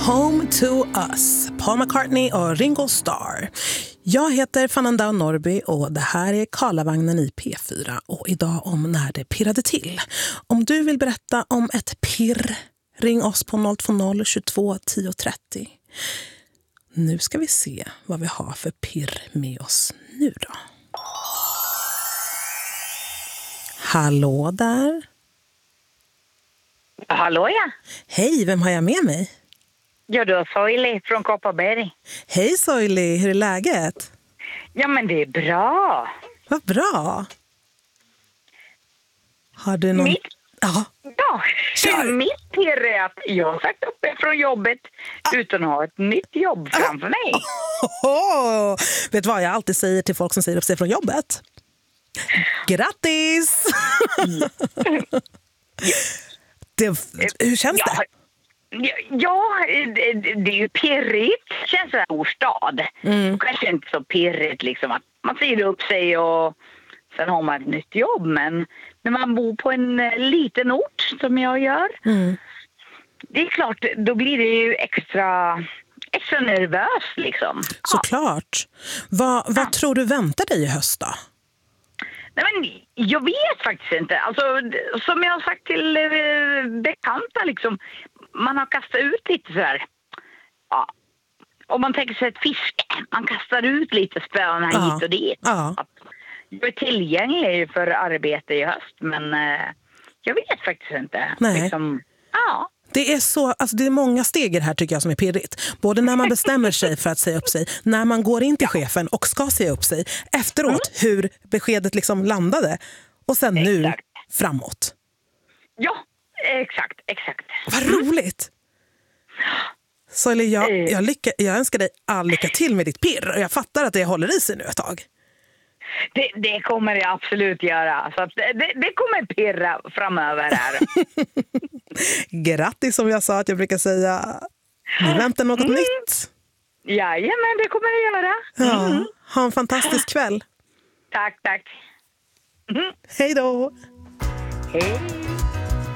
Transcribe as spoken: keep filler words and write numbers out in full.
Home to Us, Paul McCartney och Ringo Starr. Jag heter Fernanda Norby och det här är Karlavagnen i P fyra och idag om när det pirrade till. Om du vill berätta om ett pirr, ring oss på noll två noll tjugotvå tio trettio. Nu ska vi se vad vi har för pirr med oss nu då. Hallå där. Hallå ja. Hej, vem har jag med mig? Ja, du har Soili från Kopparberg. Hej Soili, hur är läget? Ja, men det är bra. Vad bra. Har du någon... Mitt... Ja. Ja, Kör. mitt pirr är att jag har sagt upp mig från jobbet ah. utan att ha ett nytt jobb framför ah. mig. Oh, vet du vad jag alltid säger till folk som säger upp sig från jobbet? Grattis! Mm. det, hur känns ja. det? Ja, det, det är ju pirrigt. Det känns som en stor stad. Mm. Kanske inte så pirrigt liksom att man säger upp sig och sen har man ett nytt jobb. Men när man bor på en liten ort som jag gör, mm. det är klart, då blir det ju extra, extra nervös liksom. Såklart. Ja. Vad, vad ja. tror du väntar dig i höst då? Nej, men jag vet faktiskt inte. Alltså, som jag har sagt till eh, bekanta liksom, man har kastat ut lite sådär. Ja. Om man tänker sig ett fiske, man kastar ut lite spöna ja. hit och dit. Ja. Jag är tillgänglig för arbete i höst, men eh, jag vet faktiskt inte. Nej. Liksom, ja. Det är så, alltså det är många steg här tycker jag som är pirrigt. Både när man bestämmer sig för att säga upp sig, när man går in till chefen och ska säga upp sig, efteråt mm. hur beskedet liksom landade och sen exakt. nu framåt. Ja, exakt, exakt. Vad roligt! Så jag, jag, lycka, jag önskar dig all lycka till med ditt pirr och jag fattar att det håller i sig nu ett tag. Det, det kommer jag absolut göra. Så att det, det kommer pirra framöver här. Grattis som jag sa att jag brukar säga. Vi väntar något mm. nytt. Jajamän, det kommer jag göra. Mm. Ja, ha en fantastisk kväll. Tack, tack. Mm. Hej då. Hej.